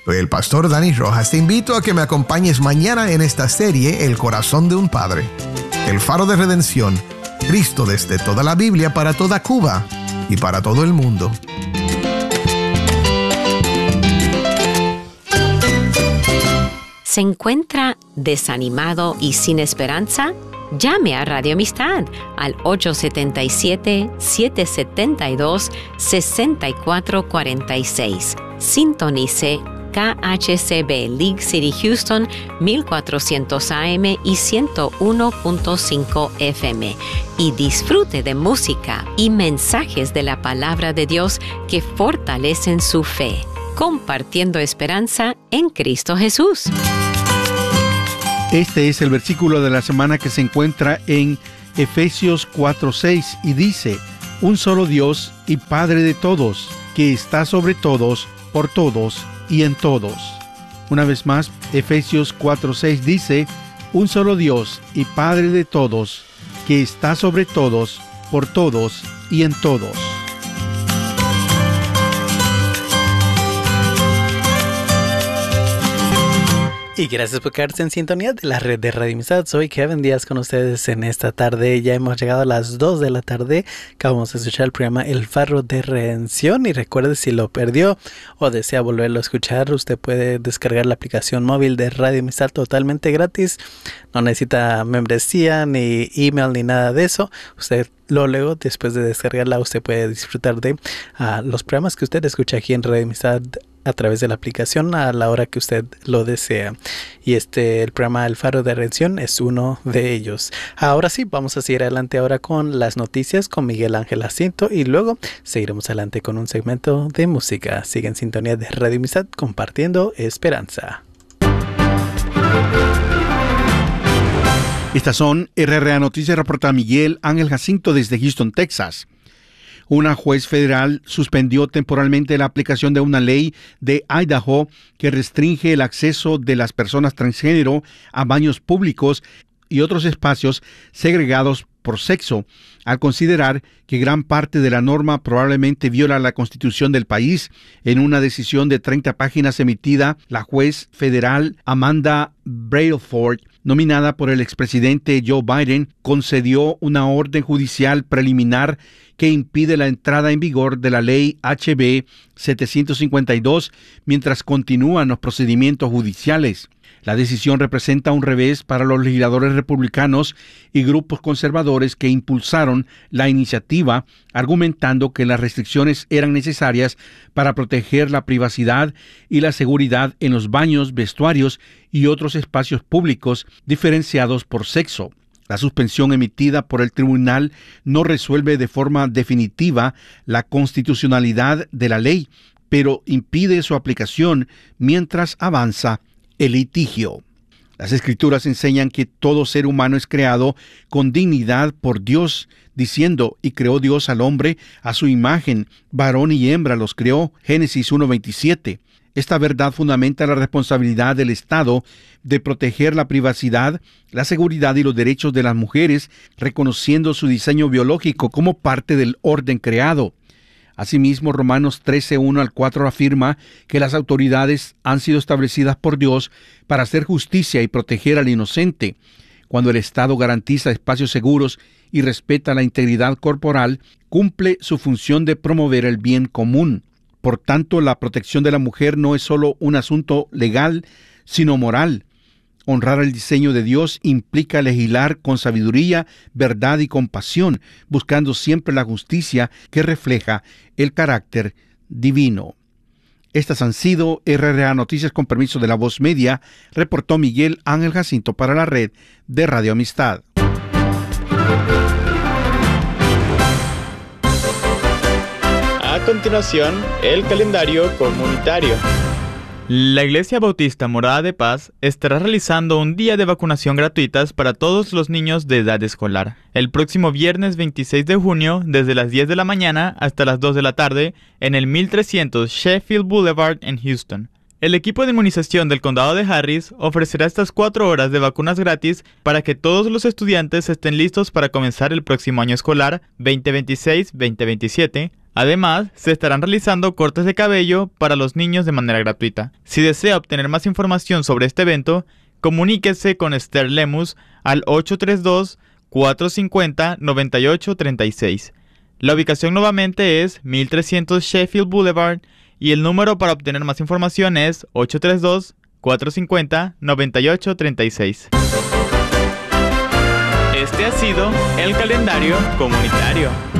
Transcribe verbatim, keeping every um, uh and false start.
Soy el pastor Dani Rojas. Te invito a que me acompañes mañana en esta serie El corazón de un padre. El faro de redención. Cristo desde toda la Biblia para toda Cuba y para todo el mundo. ¿Se encuentra desanimado y sin esperanza? Llame a Radio Amistad al ocho siete siete, siete siete dos, seis cuatro cuatro seis. Sintonice K H C B League City Houston mil cuatrocientos A M y ciento uno punto cinco F M y disfrute de música y mensajes de la palabra de Dios que fortalecen su fe, compartiendo esperanza en Cristo Jesús. Este es el versículo de la semana que se encuentra en Efesios cuatro seis y dice: un solo Dios y Padre de todos, que está sobre todos, por todos y en todos. Una vez más, Efesios cuatro seis dice: un solo Dios y Padre de todos, que está sobre todos, por todos y en todos. Y gracias por quedarse en sintonía de la red de Radio Amistad. Soy Kevin Díaz con ustedes en esta tarde. Ya hemos llegado a las dos de la tarde. Acabamos de escuchar el programa El Faro de Redención. Y recuerde, si lo perdió o desea volverlo a escuchar, usted puede descargar la aplicación móvil de Radio Amistad totalmente gratis. No necesita membresía, ni email, ni nada de eso. Usted lo luego, después de descargarla, usted puede disfrutar de uh, los programas que usted escucha aquí en Radio Amistad a través de la aplicación a la hora que usted lo desea. Y este, el programa El Faro de Redención es uno de ellos. Ahora sí, vamos a seguir adelante ahora con las noticias con Miguel Ángel Jacinto y luego seguiremos adelante con un segmento de música. Sigue en sintonía de Radio Amistad, compartiendo esperanza. Estas son R R A Noticias, reporta Miguel Ángel Jacinto desde Houston, Texas. Una juez federal suspendió temporalmente la aplicación de una ley de Idaho que restringe el acceso de las personas transgénero a baños públicos y otros espacios segregados por sexo, al considerar que gran parte de la norma probablemente viola la Constitución del país. En una decisión de treinta páginas emitida, la juez federal Amanda Brailford, nominada por el expresidente Joe Biden, concedió una orden judicial preliminar que impide la entrada en vigor de la ley H B setecientos cincuenta y dos mientras continúan los procedimientos judiciales. La decisión representa un revés para los legisladores republicanos y grupos conservadores que impulsaron la iniciativa, argumentando que las restricciones eran necesarias para proteger la privacidad y la seguridad en los baños, vestuarios y otros espacios públicos diferenciados por sexo. La suspensión emitida por el tribunal no resuelve de forma definitiva la constitucionalidad de la ley, pero impide su aplicación mientras avanza el litigio. Las Escrituras enseñan que todo ser humano es creado con dignidad por Dios, diciendo: y creó Dios al hombre a su imagen, varón y hembra los creó, Génesis uno veintisiete. Esta verdad fundamenta la responsabilidad del Estado de proteger la privacidad, la seguridad y los derechos de las mujeres, reconociendo su diseño biológico como parte del orden creado. Asimismo, Romanos trece, uno al cuatro afirma que las autoridades han sido establecidas por Dios para hacer justicia y proteger al inocente. Cuando el Estado garantiza espacios seguros y respeta la integridad corporal, cumple su función de promover el bien común. Por tanto, la protección de la mujer no es solo un asunto legal, sino moral. Honrar el diseño de Dios implica legislar con sabiduría, verdad y compasión, buscando siempre la justicia que refleja el carácter divino. Estas han sido R R A Noticias con permiso de La Voz Media, reportó Miguel Ángel Jacinto para la red de Radio Amistad. A continuación, el calendario comunitario. La Iglesia Bautista Morada de Paz estará realizando un día de vacunación gratuitas para todos los niños de edad escolar. El próximo viernes veintiséis de junio, desde las diez de la mañana hasta las dos de la tarde, en el mil trescientos Sheffield Boulevard en Houston. El equipo de inmunización del condado de Harris ofrecerá estas cuatro horas de vacunas gratis para que todos los estudiantes estén listos para comenzar el próximo año escolar veinte veintiséis veinte veintisiete, Además, se estarán realizando cortes de cabello para los niños de manera gratuita. Si desea obtener más información sobre este evento, comuníquese con Esther Lemus al ocho tres dos, cuatro cinco cero, nueve ocho tres seis. La ubicación nuevamente es mil trescientos Sheffield Boulevard y el número para obtener más información es ocho tres dos, cuatro cinco cero, nueve ocho tres seis. Este ha sido el calendario comunitario.